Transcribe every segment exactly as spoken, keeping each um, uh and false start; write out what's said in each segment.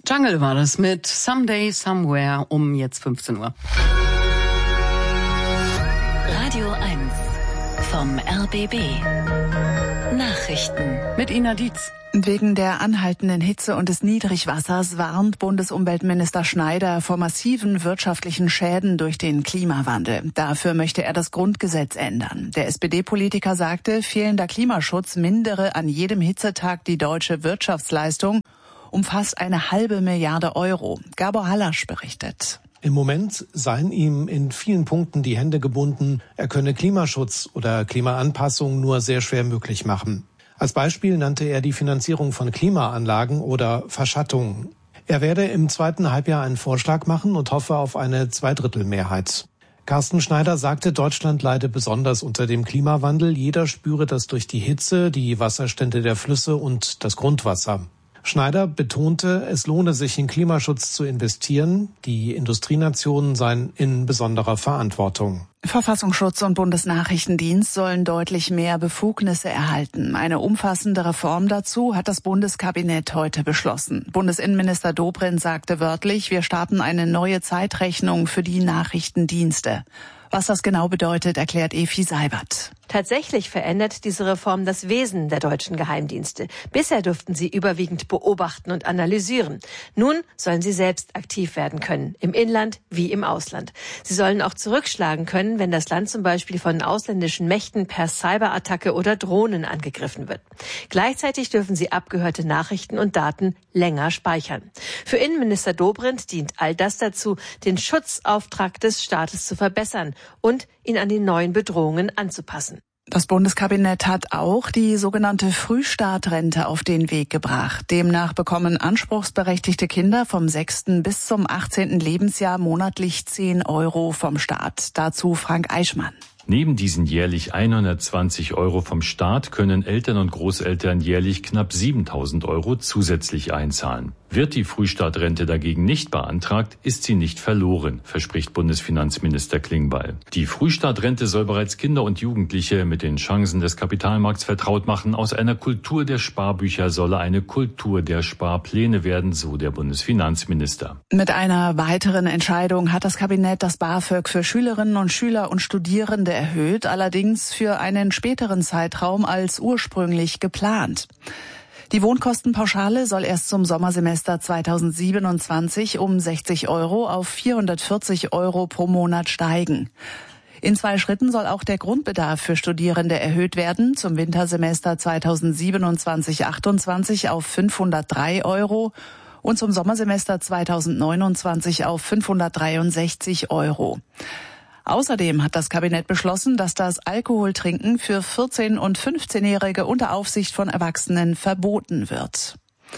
Jungle war das mit Someday Somewhere um jetzt fünfzehn Uhr. Radio eins vom R B B. Nachrichten mit Ina Dietz. Wegen der anhaltenden Hitze und des Niedrigwassers warnt Bundesumweltminister Schneider vor massiven wirtschaftlichen Schäden durch den Klimawandel. Dafür möchte er das Grundgesetz ändern. Der S P D-Politiker sagte, fehlender Klimaschutz mindere an jedem Hitzetag die deutsche Wirtschaftsleistung um fast eine halbe Milliarde Euro. Gabor Hallasch berichtet. Im Moment seien ihm in vielen Punkten die Hände gebunden. Er könne Klimaschutz oder Klimaanpassung nur sehr schwer möglich machen. Als Beispiel nannte er die Finanzierung von Klimaanlagen oder Verschattung. Er werde im zweiten Halbjahr einen Vorschlag machen und hoffe auf eine Zweidrittelmehrheit. Carsten Schneider sagte, Deutschland leide besonders unter dem Klimawandel. Jeder spüre das durch die Hitze, die Wasserstände der Flüsse und das Grundwasser. Schneider betonte, es lohne sich in Klimaschutz zu investieren. Die Industrienationen seien in besonderer Verantwortung. Verfassungsschutz und Bundesnachrichtendienst sollen deutlich mehr Befugnisse erhalten. Eine umfassende Reform dazu hat das Bundeskabinett heute beschlossen. Bundesinnenminister Dobrindt sagte wörtlich, wir starten eine neue Zeitrechnung für die Nachrichtendienste. Was das genau bedeutet, erklärt Efi Seibert. Tatsächlich verändert diese Reform das Wesen der deutschen Geheimdienste. Bisher durften sie überwiegend beobachten und analysieren. Nun sollen sie selbst aktiv werden können, im Inland wie im Ausland. Sie sollen auch zurückschlagen können, wenn das Land zum Beispiel von ausländischen Mächten per Cyberattacke oder Drohnen angegriffen wird. Gleichzeitig dürfen sie abgehörte Nachrichten und Daten länger speichern. Für Innenminister Dobrindt dient all das dazu, den Schutzauftrag des Staates zu verbessern und ihn an die neuen Bedrohungen anzupassen. Das Bundeskabinett hat auch die sogenannte Frühstartrente auf den Weg gebracht. Demnach bekommen anspruchsberechtigte Kinder vom sechsten bis zum achtzehnten Lebensjahr monatlich zehn Euro vom Staat. Dazu Frank Eichmann. Neben diesen jährlich hundertzwanzig Euro vom Staat können Eltern und Großeltern jährlich knapp siebentausend Euro zusätzlich einzahlen. Wird die Frühstartrente dagegen nicht beantragt, ist sie nicht verloren, verspricht Bundesfinanzminister Klingbeil. Die Frühstartrente soll bereits Kinder und Jugendliche mit den Chancen des Kapitalmarkts vertraut machen. Aus einer Kultur der Sparbücher solle eine Kultur der Sparpläne werden, so der Bundesfinanzminister. Mit einer weiteren Entscheidung hat das Kabinett das BAföG für Schülerinnen und Schüler und Studierende erhöht, allerdings für einen späteren Zeitraum als ursprünglich geplant. Die Wohnkostenpauschale soll erst zum Sommersemester zweitausendsiebenundzwanzig um sechzig Euro auf vierhundertvierzig Euro pro Monat steigen. In zwei Schritten soll auch der Grundbedarf für Studierende erhöht werden, zum Wintersemester zweitausendsiebenundzwanzig achtundzwanzig auf fünfhundertdrei Euro und zum Sommersemester zweitausendneunundzwanzig auf fünfhundertdreiundsechzig Euro. Außerdem hat das Kabinett beschlossen, dass das Alkoholtrinken für vierzehn- und fünfzehnjährige unter Aufsicht von Erwachsenen verboten wird.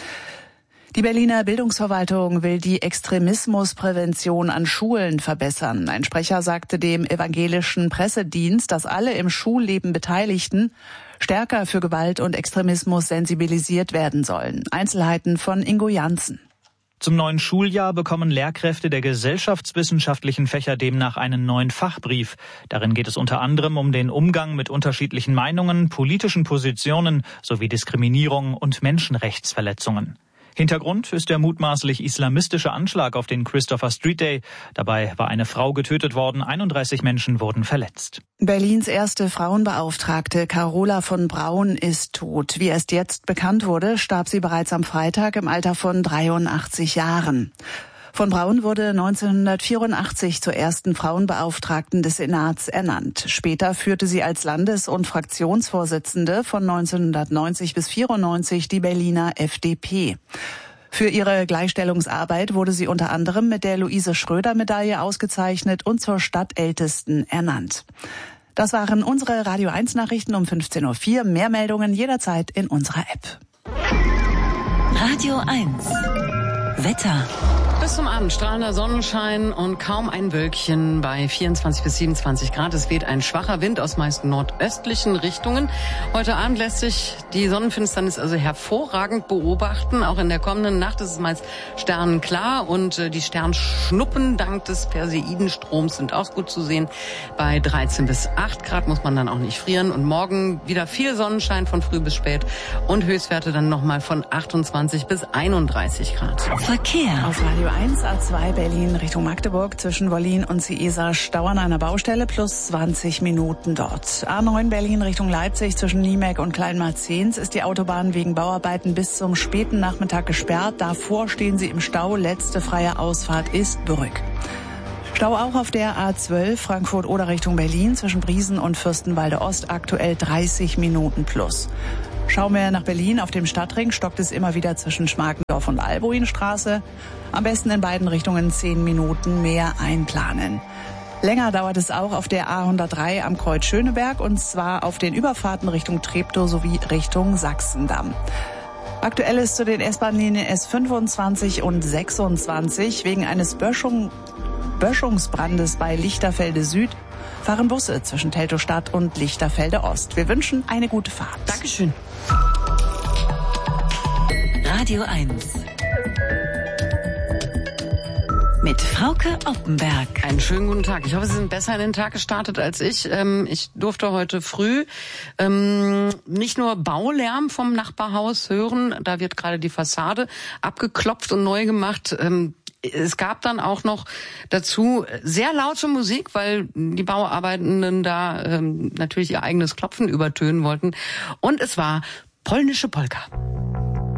Die Berliner Bildungsverwaltung will die Extremismusprävention an Schulen verbessern. Ein Sprecher sagte dem evangelischen Pressedienst, dass alle im Schulleben Beteiligten stärker für Gewalt und Extremismus sensibilisiert werden sollen. Einzelheiten von Ingo Janssen. Zum neuen Schuljahr bekommen Lehrkräfte der gesellschaftswissenschaftlichen Fächer demnach einen neuen Fachbrief. Darin geht es unter anderem um den Umgang mit unterschiedlichen Meinungen, politischen Positionen sowie Diskriminierung und Menschenrechtsverletzungen. Hintergrund ist der mutmaßlich islamistische Anschlag auf den Christopher Street Day. Dabei war eine Frau getötet worden, einunddreißig Menschen wurden verletzt. Berlins erste Frauenbeauftragte Carola von Braun ist tot. Wie erst jetzt bekannt wurde, starb sie bereits am Freitag im Alter von dreiundachtzig Jahren. Von Braun wurde neunzehnhundertvierundachtzig zur ersten Frauenbeauftragten des Senats ernannt. Später führte sie als Landes- und Fraktionsvorsitzende von neunzehnhundertneunzig bis vierundneunzig die Berliner F D P. Für ihre Gleichstellungsarbeit wurde sie unter anderem mit der Luise-Schröder-Medaille ausgezeichnet und zur Stadtältesten ernannt. Das waren unsere Radio eins Nachrichten um fünfzehn Uhr vier. Mehr Meldungen jederzeit in unserer App. Radio eins Wetter. Bis zum Abend strahlender Sonnenschein und kaum ein Wölkchen bei vierundzwanzig bis siebenundzwanzig Grad. Es weht ein schwacher Wind aus meist nordöstlichen Richtungen. Heute Abend lässt sich die Sonnenfinsternis also hervorragend beobachten. Auch in der kommenden Nacht ist es meist sternenklar und die Sternschnuppen dank des Perseidenstroms sind auch gut zu sehen. Bei dreizehn bis acht Grad muss man dann auch nicht frieren. Und morgen wieder viel Sonnenschein von früh bis spät und Höchstwerte dann nochmal von achtundzwanzig bis einunddreißig Grad. Verkehr. Auf Radio eins, A zwei Berlin Richtung Magdeburg zwischen Wollin und Ciesa Stau an einer Baustelle plus zwanzig Minuten dort. A neun Berlin Richtung Leipzig zwischen Niemek und Kleinmarzens ist die Autobahn wegen Bauarbeiten bis zum späten Nachmittag gesperrt. Davor stehen sie im Stau. Letzte freie Ausfahrt ist Brück. Stau auch auf der A zwölf Frankfurt-Oder Richtung Berlin zwischen Briesen und Fürstenwalde Ost aktuell dreißig Minuten plus. Schauen wir nach Berlin. Auf dem Stadtring stockt es immer wieder zwischen Schmarkendorf und Albuinstraße. Am besten in beiden Richtungen zehn Minuten mehr einplanen. Länger dauert es auch auf der A hundertdrei am Kreuz Schöneberg und zwar auf den Überfahrten Richtung Treptow sowie Richtung Sachsendamm. Aktuell ist zu den S-Bahn-Linien S fünfundzwanzig und sechsundzwanzig wegen eines Böschung, Böschungsbrandes bei Lichterfelde Süd fahren Busse zwischen Teltow-Stadt und Lichterfelde Ost. Wir wünschen eine gute Fahrt. Dankeschön. Radio eins. Mit Frauke Oppenberg. Einen schönen guten Tag. Ich hoffe, Sie sind besser in den Tag gestartet als ich. Ähm, ich durfte heute früh ähm, nicht nur Baulärm vom Nachbarhaus hören, da wird gerade die Fassade abgeklopft und neu gemacht. Ähm, es gab dann auch noch dazu sehr laute Musik, weil die Bauarbeitenden da ähm, natürlich ihr eigenes Klopfen übertönen wollten. Und es war polnische Polka.